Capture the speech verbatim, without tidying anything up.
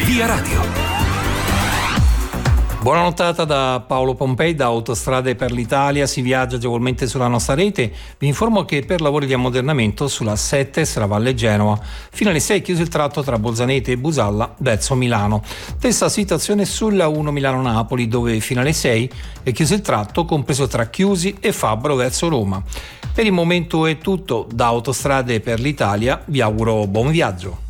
Via Radio. Buona nottata da Paolo Pompei, da Autostrade per l'Italia. Si viaggia agevolmente sulla nostra rete. Vi informo che per lavori di ammodernamento sulla sette Serravalle Genova fino alle sei chiuso il tratto tra Bolzanete e Busalla verso Milano. Stessa situazione sulla uno Milano-Napoli, dove fino alle sei è chiuso il tratto compreso tra Chiusi e Fabbro verso Roma. Per il momento è tutto. Da Autostrade per l'Italia vi auguro buon viaggio.